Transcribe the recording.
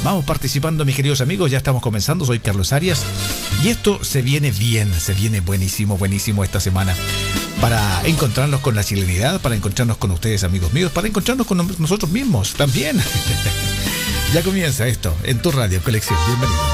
Vamos participando, mis queridos amigos. Ya estamos comenzando. Soy Carlos Arias. Y esto se viene bien, se viene buenísimo, buenísimo esta semana. Para encontrarnos con la chilenidad, para encontrarnos con ustedes, amigos míos, para encontrarnos con nosotros mismos también. Ya comienza esto en tu radio Colección. Bienvenido.